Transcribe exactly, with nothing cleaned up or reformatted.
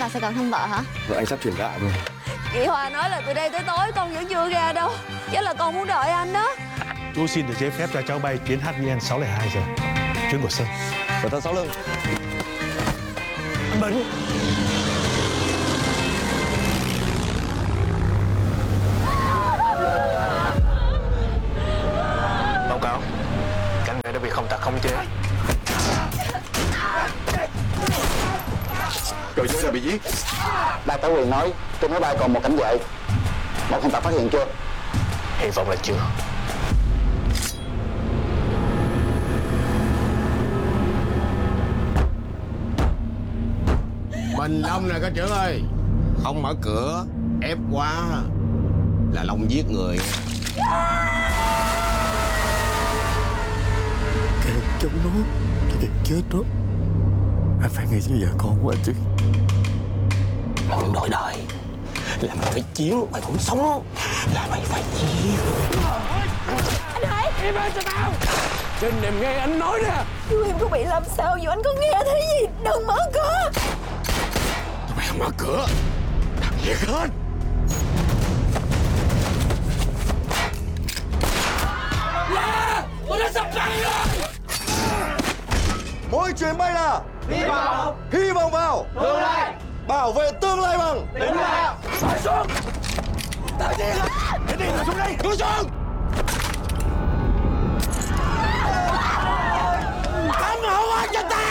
là sẽ cần thăm vợ hả? Vợ anh sắp chuyển gạo rồi. Chị Hòa nói là từ đây tới tối con vẫn chưa ra đâu. Chắc là con muốn đợi anh đó. Chú xin được giấy phép cho cháu bay chuyến hát vê en sáu không hai giờ. Chuyến của Sơn. Cẩn thận sau lưng. Anh Bình. Báo cáo, cảnh vệ đã bị không tặc khống chế. Cậu Dũng đã bị giết. Đại tá Quyền nói trên máy bay còn một cảnh vệ. Bọn không tặc phát hiện chưa? Hy vọng là chưa. Bình Long nè các trưởng ơi. Không mở cửa ép quá là Long giết người. Kệ trong nó thì chết đó. Anh phải nghĩ cho vợ con của anh chứ. Mày muốn đổi đời là mày phải chiến, mày muốn sống là mày phải giết. Anh Hải, Im ơi cho tao. Trên em nghe anh nói nè. chú em có bị làm sao dù anh có nghe thấy gì? Đừng mở cửa. Tụi mày không mở cửa thằng giết hết. Tôi đã sắp bắn rồi. Mỗi chuyến bay là Hy vọng, hy vọng vào tương lai, bảo vệ tương lai bằng tính mạng. Phải xuống. Tại gì? Cái gì mà xuống đây? cứu xuống. Cấm hậu hóa cho ta.